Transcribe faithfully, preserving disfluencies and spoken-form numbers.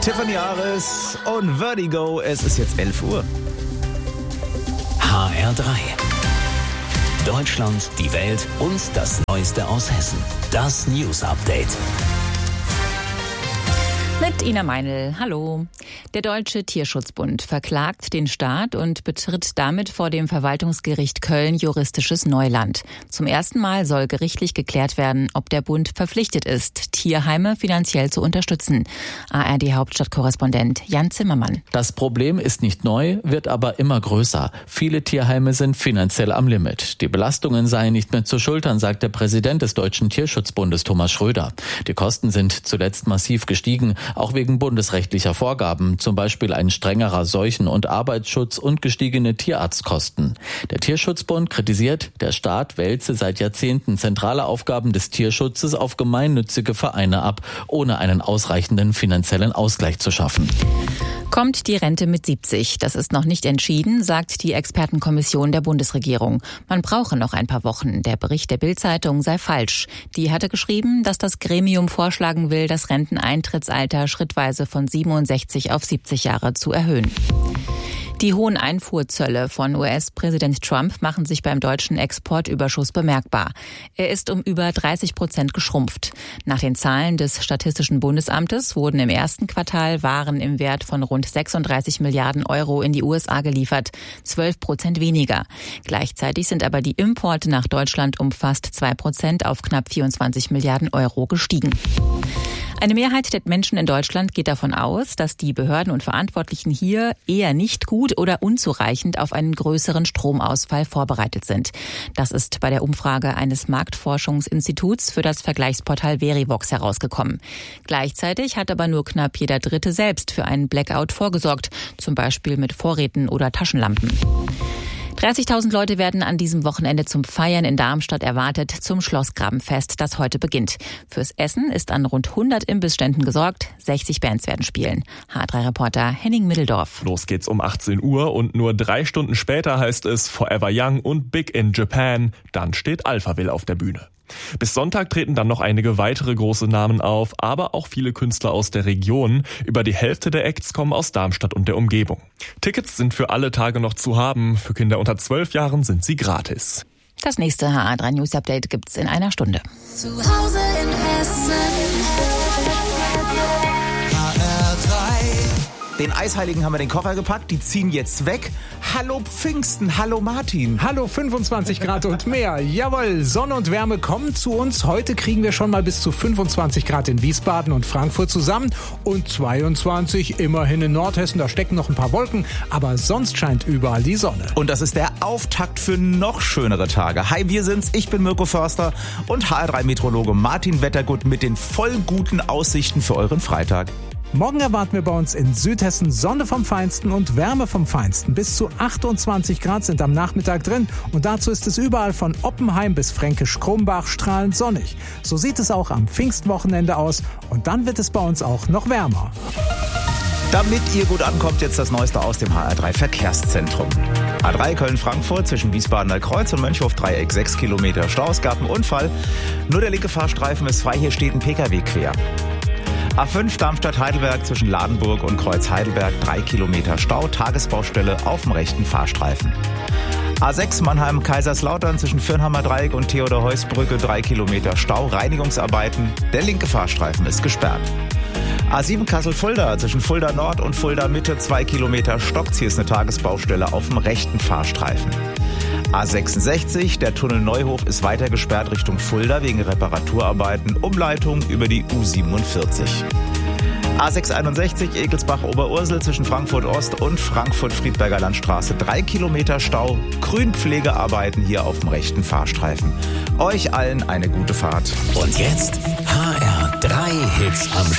Tiffany Ares und Vertigo. Es ist jetzt elf Uhr. H R drei. Deutschland, die Welt und das Neueste aus Hessen. Das News Update. Mit Ina Meinl. Hallo. Der Deutsche Tierschutzbund verklagt den Staat und betritt damit vor dem Verwaltungsgericht Köln juristisches Neuland. Zum ersten Mal soll gerichtlich geklärt werden, ob der Bund verpflichtet ist, Tierheime finanziell zu unterstützen. A R D-Hauptstadtkorrespondent Jan Zimmermann. Das Problem ist nicht neu, wird aber immer größer. Viele Tierheime sind finanziell am Limit. Die Belastungen seien nicht mehr zu schultern, sagt der Präsident des Deutschen Tierschutzbundes Thomas Schröder. Die Kosten sind zuletzt massiv gestiegen, auch wegen bundesrechtlicher Vorgaben, zum Beispiel ein strengerer Seuchen- und Arbeitsschutz und gestiegene Tierarztkosten. Der Tierschutzbund kritisiert, der Staat wälze seit Jahrzehnten zentrale Aufgaben des Tierschutzes auf gemeinnützige Vereine ab, ohne einen ausreichenden finanziellen Ausgleich zu schaffen. Kommt die Rente mit siebzig? Das ist noch nicht entschieden, sagt die Expertenkommission der Bundesregierung. Man brauche noch ein paar Wochen. Der Bericht der Bild-Zeitung sei falsch. Die hatte geschrieben, dass das Gremium vorschlagen will, das Renteneintrittsalter schrittweise von siebenundsechzig auf siebzig Jahre zu erhöhen. Die hohen Einfuhrzölle von U S-Präsident Trump machen sich beim deutschen Exportüberschuss bemerkbar. Er ist um über dreißig Prozent geschrumpft. Nach den Zahlen des Statistischen Bundesamtes wurden im ersten Quartal Waren im Wert von rund sechsunddreißig Milliarden Euro in die U S A geliefert, zwölf Prozent weniger. Gleichzeitig sind aber die Importe nach Deutschland um fast zwei Prozent auf knapp vierundzwanzig Milliarden Euro gestiegen. Eine Mehrheit der Menschen in Deutschland geht davon aus, dass die Behörden und Verantwortlichen hier eher nicht gut oder unzureichend auf einen größeren Stromausfall vorbereitet sind. Das ist bei der Umfrage eines Marktforschungsinstituts für das Vergleichsportal Verivox herausgekommen. Gleichzeitig hat aber nur knapp jeder Dritte selbst für einen Blackout vorgesorgt, zum Beispiel mit Vorräten oder Taschenlampen. dreißigtausend Leute werden an diesem Wochenende zum Feiern in Darmstadt erwartet, zum Schlossgrabenfest, das heute beginnt. Fürs Essen ist an rund hundert Imbissständen gesorgt, sechzig Bands werden spielen. H drei Reporter Henning Middeldorf. Los geht's um achtzehn Uhr und nur drei Stunden später heißt es Forever Young und Big in Japan. Dann steht Alphaville auf der Bühne. Bis Sonntag treten dann noch einige weitere große Namen auf, aber auch viele Künstler aus der Region. Über die Hälfte der Acts kommen aus Darmstadt und der Umgebung. Tickets sind für alle Tage noch zu haben. Für Kinder unter zwölf Jahren sind sie gratis. Das nächste H A drei News Update gibt's in einer Stunde. Zu Hause in Hessen. H R drei. Den Eisheiligen haben wir den Koffer gepackt, die ziehen jetzt weg. Hallo Pfingsten, hallo Martin. Hallo fünfundzwanzig Grad und mehr. Jawohl, Sonne und Wärme kommen zu uns. Heute kriegen wir schon mal bis zu fünfundzwanzig Grad in Wiesbaden und Frankfurt zusammen und zweiundzwanzig immerhin in Nordhessen. Da stecken noch ein paar Wolken, aber sonst scheint überall die Sonne. Und das ist der Auftakt für noch schönere Tage. Hi, wir sind's, ich bin Mirko Förster und H R drei Meteorologe Martin Wettergut mit den voll guten Aussichten für euren Freitag. Morgen erwarten wir bei uns in Südhessen Sonne vom Feinsten und Wärme vom Feinsten. Bis zu achtundzwanzig Grad sind am Nachmittag drin und dazu ist es überall von Oppenheim bis Fränkisch-Krumbach strahlend sonnig. So sieht es auch am Pfingstwochenende aus und dann wird es bei uns auch noch wärmer. Damit ihr gut ankommt, jetzt das Neueste aus dem H R drei Verkehrszentrum. A drei Köln-Frankfurt zwischen Wiesbadener Kreuz und Mönchhof-Dreieck sechs Kilometer Stau. Es gab einen Unfall. Nur der linke Fahrstreifen ist frei, hier steht ein Pkw quer. A fünf Darmstadt-Heidelberg zwischen Ladenburg und Kreuz-Heidelberg drei Kilometer Stau, Tagesbaustelle auf dem rechten Fahrstreifen. A sechs Mannheim-Kaiserslautern zwischen Firnhammer Dreieck und Theodor-Heuss-Brücke drei Kilometer Stau, Reinigungsarbeiten, der linke Fahrstreifen ist gesperrt. A sieben Kassel-Fulda zwischen Fulda Nord und Fulda Mitte zwei Kilometer Stocks, hier ist eine Tagesbaustelle auf dem rechten Fahrstreifen. A sechsundsechzig, der Tunnel Neuhof ist weiter gesperrt Richtung Fulda wegen Reparaturarbeiten, Umleitung über die U siebenundvierzig. A sechshunderteinundsechzig Egelsbach-Oberursel zwischen Frankfurt Ost und Frankfurt-Friedberger Landstraße drei Kilometer Stau, Grünpflegearbeiten hier auf dem rechten Fahrstreifen. Euch allen eine gute Fahrt. Und jetzt H R drei Hits am